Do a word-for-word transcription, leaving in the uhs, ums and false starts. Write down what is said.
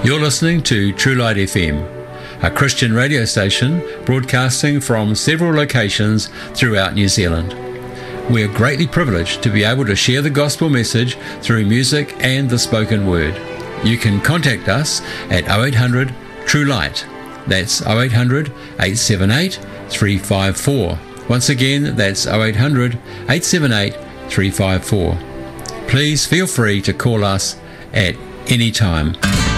You're listening to True Light F M, a Christian radio station broadcasting from several locations throughout New Zealand. We are greatly privileged to be able to share the gospel message through music and the spoken word. You can contact us at oh eight hundred True Light. That's oh eight hundred, eight seven eight, three five four. Once again, that's oh eight hundred, eight seven eight, three five four. Please feel free to call us at any time.